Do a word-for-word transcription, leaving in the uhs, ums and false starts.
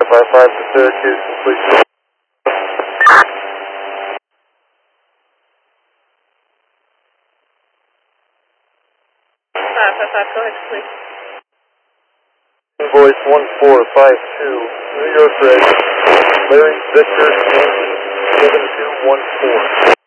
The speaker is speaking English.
five five to Syracuse, complete. five five five, go ahead, please. Invoice one four five two, New York Red, Larry Victor, seven two one four.